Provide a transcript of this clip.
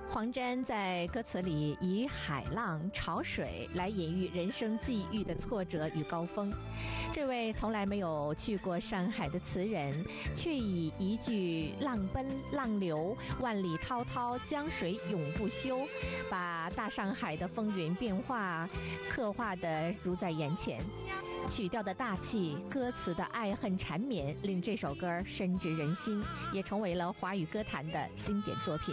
黄沾在歌词里以海浪、潮水来隐喻人生际遇的挫折与高峰。这位从来没有去过上海的词人，却以一句浪奔浪流，万里滔滔江水永不休，把大上海的风云变化刻画得如在眼前。曲调的大气，歌词的爱恨缠绵，令这首歌深植人心，也成为了华语歌坛的经典作品。